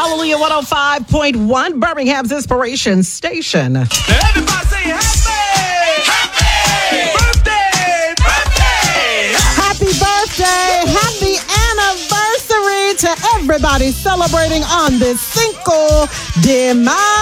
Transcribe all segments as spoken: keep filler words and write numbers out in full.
Hallelujah one oh five point one, Birmingham's Inspiration Station. Everybody say happy! Happy! Birthday! Birthday! Happy birthday! Happy anniversary to everybody celebrating on this Cinco de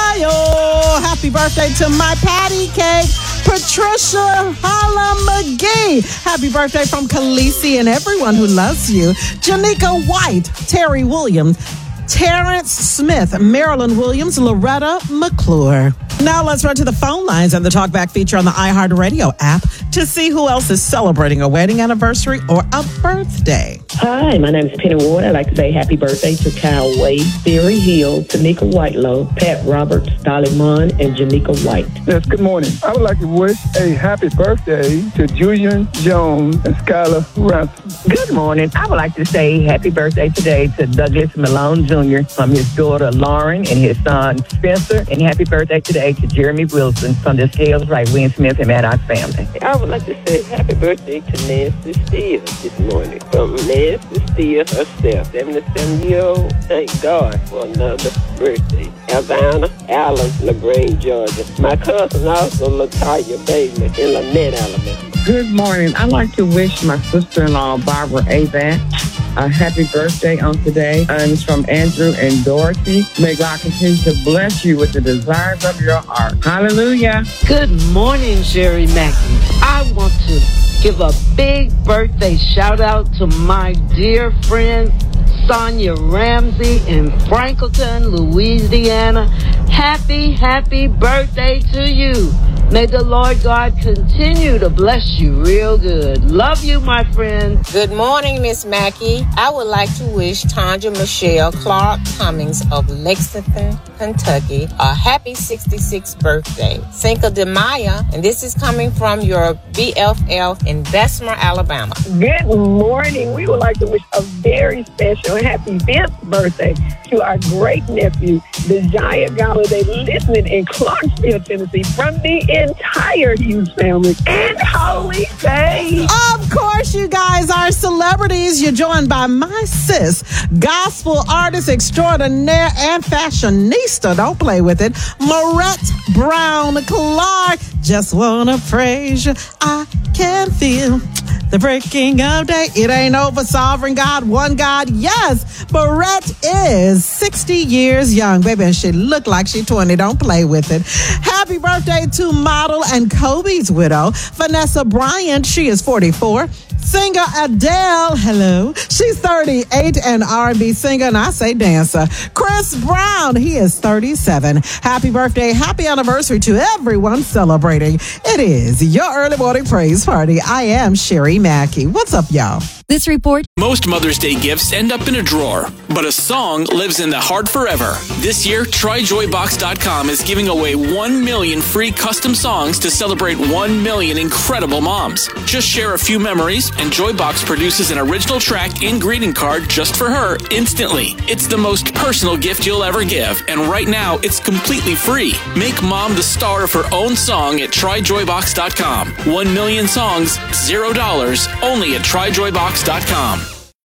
Mayo. Happy birthday to my patty cake, Patricia Holla McGee. Happy birthday from Khaleesi and everyone who loves you. Janika White, Terry Williams, Terrence Smith, Marilyn Williams, Loretta McClure. Now let's run to the phone lines and the Talkback feature on the iHeartRadio app to see who else is celebrating a wedding anniversary or a birthday. Hi, my name is Penny Ward. I'd like to say happy birthday to Kyle Wade, Theory Hill, Tanika Whitelow, Pat Roberts, Dolly Munn, and Janika White. Yes, good morning. I would like to wish a happy birthday to Julian Jones and Skylar Ransom. Good morning. I would like to say happy birthday today to Douglas Malone Junior from his daughter Lauren and his son Spencer, and happy birthday today to Jeremy Wilson from the Scales Right, Wayne Smith and Maddox family. I would like to say happy birthday to Nancy Steele this morning. From Nancy Steele herself, seventy-seven-year-old. Thank God for another birthday. Alvana Allen, LaGrange, Georgia. My cousin also, LaTanya Bateman in Lynette, Alabama. Good morning. I'd like to wish my sister-in-law, Barbara Avac, a happy birthday on today. And it's from Andrew and Dorothy. May God continue to bless you with the desires of your heart. Hallelujah. Good morning, Sherry Mackey. I want to give a big birthday shout out to my dear friend, Sonia Ramsey in Franklinton, Louisiana. Happy, happy birthday to you. May the Lord God continue to bless you real good. Love you, my friend. Good morning, Miss Mackey. I would like to wish Tanja Michelle Clark Cummings of Lexington, Kentucky, a happy sixty-sixth birthday. Cinco de Mayo, and this is coming from your B F F in Bessemer, Alabama. Good morning. We would like to wish a very special and happy fifth birthday to our great nephew, Desire Galladay, listening in Clarksville, Tennessee, from the entire Hughes family. And holy day! Of course, you guys are celebrities. You're joined by my sis, gospel artist extraordinaire and fashionista. Don't play with it. Marette Brown Clark. Just wanna praise you. I can feel the breaking of day. It ain't over. Sovereign God, one God. Yes, Marette is sixty years young, baby, and she look like she twenty. Don't play with it. Happy birthday to model and Kobe's widow, Vanessa Bryant. She is forty-four. Singer Adele, hello. She's thirty-eight, and R and B singer, and I say dancer. Chris Brown, he is thirty-seven. Happy birthday, happy anniversary to everyone celebrating. It is your early morning praise party. I am Sherry Mackey. What's up, y'all? This report. Most Mother's Day gifts end up in a drawer, but a song lives in the heart forever. This year, try joy box dot com is giving away one million free custom songs to celebrate one million incredible moms. Just share a few memories, and Joybox produces an original track and greeting card just for her instantly. It's the most personal gift you'll ever give, and right now, it's completely free. Make mom the star of her own song at try joy box dot com. One million songs, zero dollars, only at try joy box dot com.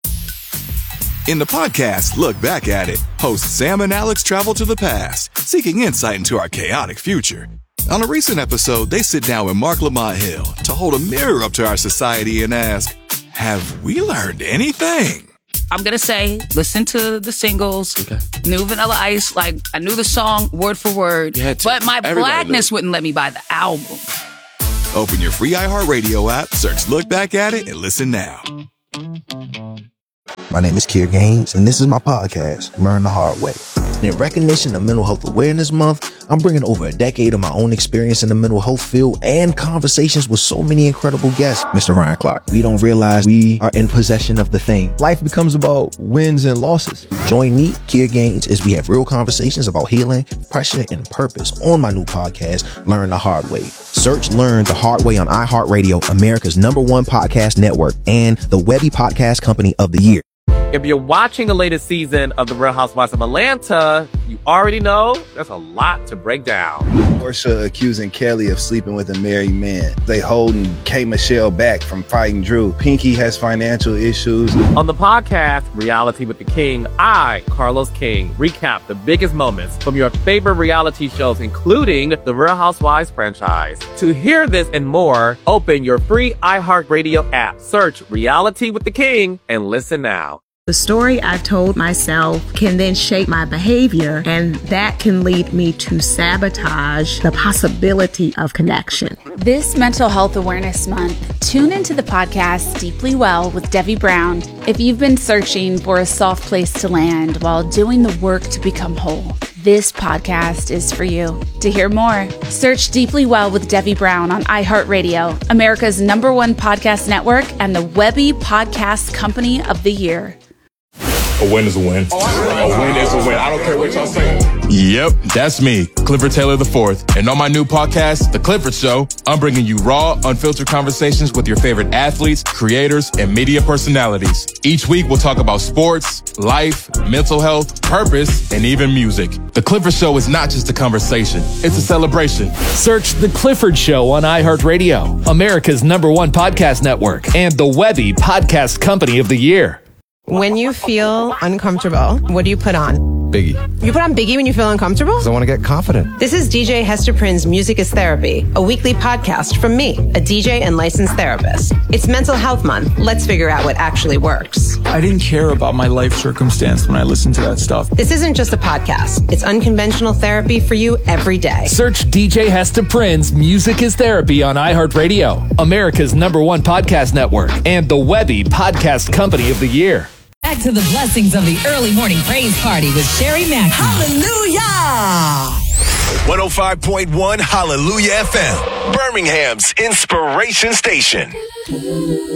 In the podcast, Look Back at It, hosts Sam and Alex travel to the past, seeking insight into our chaotic future. On a recent episode, they sit down with Mark Lamont Hill to hold a mirror up to our society and ask, have we learned anything? I'm going to say, listen to the singles, okay. New Vanilla Ice, like, I knew the song word for word, but my Everybody blackness wouldn't let me buy the album. Open your free iHeartRadio app, search Look Back at It, and listen now. My name is Kier Gaines, and this is my podcast, Learn the Hard Way. In recognition of Mental Health Awareness Month, I'm bringing over a decade of my own experience in the mental health field and conversations with so many incredible guests. Mister Ryan Clark, we don't realize we are in possession of the thing. Life becomes about wins and losses. Join me, Kier Gaines, as we have real conversations about healing, pressure, and purpose on my new podcast, Learn the Hard Way. Search Learn the Hard Way on iHeartRadio, America's number one podcast network, and the Webby Podcast Company of the Year. If you're watching the latest season of The Real Housewives of Atlanta, You already know there's a lot to break down. Portia accusing Kelly of sleeping with a married man. They holding K. Michelle back from fighting Drew. Pinky has financial issues. On the podcast, Reality with the King, I, Carlos King, recap the biggest moments from your favorite reality shows, including the Real Housewives franchise. To hear this and more, open your free iHeartRadio app, search Reality with the King, and listen now. The story I've told myself can then shape my behavior, and that can lead me to sabotage the possibility of connection. This Mental Health Awareness Month, tune into the podcast Deeply Well with Debbie Brown if you've been searching for a soft place to land while doing the work to become whole. This podcast is for you. To hear more, search Deeply Well with Debbie Brown on iHeartRadio, America's number one podcast network, and the Webby Podcast Company of the Year. A win is a win. A win is a win. I don't care what y'all say. Yep, that's me, Clifford Taylor the fourth. And on my new podcast, The Clifford Show, I'm bringing you raw, unfiltered conversations with your favorite athletes, creators, and media personalities. Each week, we'll talk about sports, life, mental health, purpose, and even music. The Clifford Show is not just a conversation. It's a celebration. Search The Clifford Show on iHeartRadio, America's number one podcast network, and the Webby Podcast Company of the Year. When you feel uncomfortable, what do you put on? Biggie. You put on Biggie when you feel uncomfortable? Because I want to get confident. This is D J Hester Prynne's Music is Therapy, a weekly podcast from me, a D J and licensed therapist. It's Mental Health Month. Let's figure out what actually works. I didn't care about my life circumstance when I listened to that stuff. This isn't just a podcast. It's unconventional therapy for you every day. Search D J Hester Prynne's Music is Therapy on iHeartRadio, America's number one podcast network, and the Webby Podcast Company of the Year. Back to the blessings of the early morning praise party with Sherry Mackey. Hallelujah! one oh five point one Hallelujah F M, Birmingham's inspiration station.